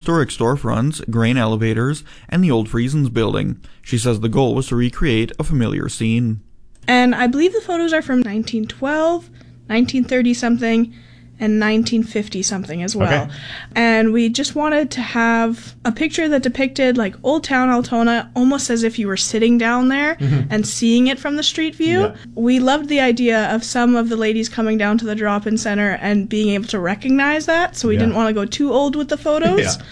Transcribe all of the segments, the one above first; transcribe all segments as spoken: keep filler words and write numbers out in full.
historic storefronts, grain elevators, and the old Friesens building. She says the goal was to recreate a familiar scene. And I believe the photos are from nineteen twelve, nineteen thirty something, and nineteen fifty something as well. Okay. And we just wanted to have a picture that depicted like Old Town Altona almost as if you were sitting down there mm-hmm. and seeing it from the street view. Yeah. We loved the idea of some of the ladies coming down to the drop-in center and being able to recognize that, so we yeah. didn't want to go too old with the photos. Yeah.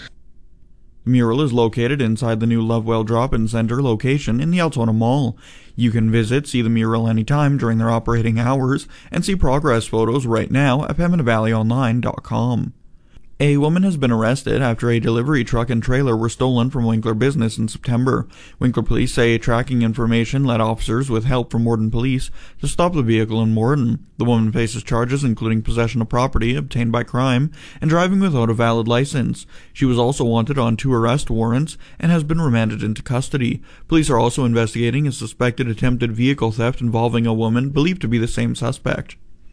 The mural is located inside the new Lovewell Drop-In Center location in the Altona Mall. You can visit, see the mural anytime during their operating hours, and see progress photos right now at pembina valley online dot com. A woman has been arrested after a delivery truck and trailer were stolen from Winkler Business in September. Winkler police say tracking information led officers with help from Morden Police to stop the vehicle in Morden. The woman faces charges including possession of property obtained by crime and driving without a valid license. She was also wanted on two arrest warrants and has been remanded into custody. Police are also investigating a suspected attempted vehicle theft involving a woman believed to be the same suspect.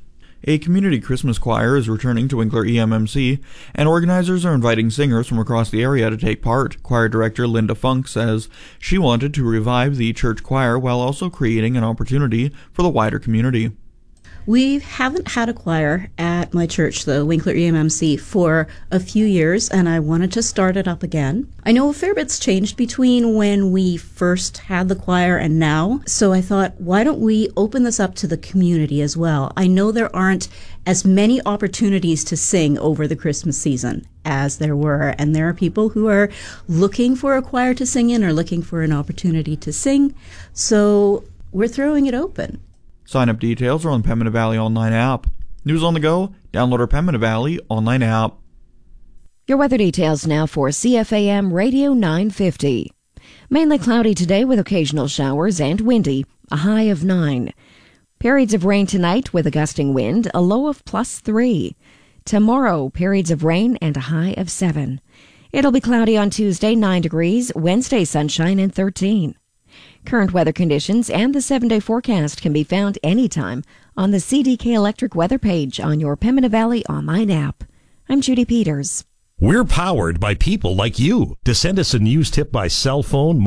A community Christmas choir is returning to Winkler E M M C, and organizers are inviting singers from across the area to take part. Choir director Linda Funk says she wanted to revive the church choir while also creating an opportunity for the wider community. We haven't had a choir at my church, the Winkler E M M C, for a few years, and I wanted to start it up again. I know a fair bit's changed between when we first had the choir and now, so I thought, why don't we open this up to the community as well? I know there aren't as many opportunities to sing over the Christmas season as there were, and there are people who are looking for a choir to sing in or looking for an opportunity to sing, so we're throwing it open. Sign-up details are on the Pembina Valley Online app. News on the go? Download our Pembina Valley Online app. Your weather details now for C F A M Radio nine fifty. Mainly cloudy today with occasional showers and windy, a high of nine. Periods of rain tonight with a gusting wind, a low of plus three. Tomorrow, periods of rain and a high of seven. It'll be cloudy on Tuesday, nine degrees, Wednesday, sunshine and thirteen. Current weather conditions and the seven-day forecast can be found anytime on the C D K Electric weather page on your Pembina Valley Online app. I'm Judy Peters. We're powered by people like you. To send us a news tip by cell phone,